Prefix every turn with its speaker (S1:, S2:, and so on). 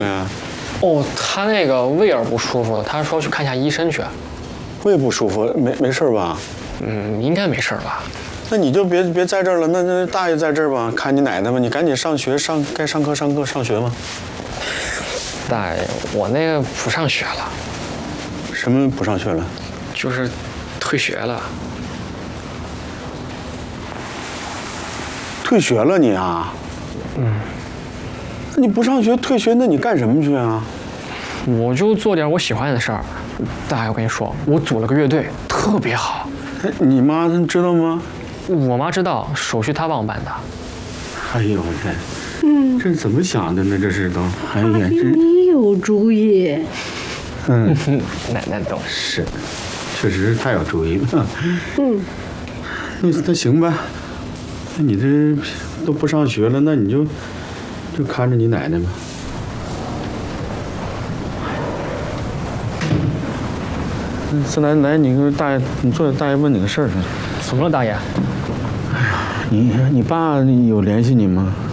S1: 呀？
S2: 哦，他那个胃儿不舒服，他说去看一下医生去。
S1: 胃不舒服，没事吧？
S2: 应该没事吧？
S1: 那你就别在这儿了，那大爷在这儿吧，看你奶奶吧，你赶紧上学，该上课上学吗？
S2: 大爷，我那个不上学了。
S1: 什么不上学了？
S2: 就是退学了。
S1: 退学了你啊？那你不上学退学，那你干什么去啊？
S2: 我就做点我喜欢的事儿。大爷，我跟你说，我组了个乐队，特别好。
S1: 你妈知道吗？
S2: 我妈知道，手续她帮我办的。
S1: 哎呦我天，这怎么想的呢？这是都，哎呀，
S3: 你有主意。
S2: 奶奶懂
S1: 是，确实太有主意了。那行吧，那你这都不上学了，那你就看着你奶奶吧。再来，你跟大爷，你坐，大爷问你个事儿。
S2: 怎么了，大爷？
S1: 你爸有联系你吗？